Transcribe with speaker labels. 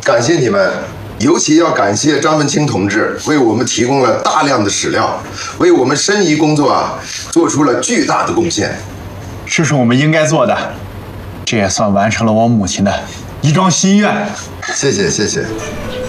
Speaker 1: 感谢你们，尤其要感谢张文清同志，为我们提供了大量的史料，为我们申遗工作做出了巨大的贡献。
Speaker 2: 这是我们应该做的，这也算完成了我母亲的一桩心愿。
Speaker 1: 谢谢。